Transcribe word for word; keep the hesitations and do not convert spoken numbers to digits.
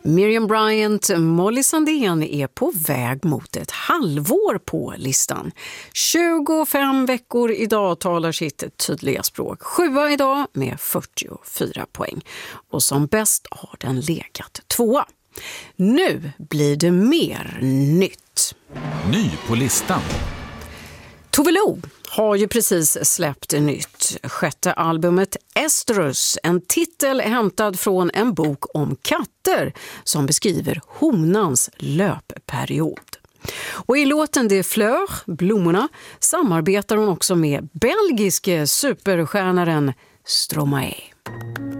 Miriam Bryant, Molly Sandén är på väg mot ett halvår på listan. tjugofem veckor idag talar sitt tydliga språk. Sjua idag med fyrtiofyra poäng. Och som bäst har den legat tvåa. Nu blir det mer nytt. Ny på listan. Tove Lo har ju precis släppt nytt sjätte albumet Estrus, en titel hämtad från en bok om katter som beskriver honans löpperiod. Och i låten Des Fleurs, blommorna, samarbetar hon också med belgiske superstjärnaren Stromae.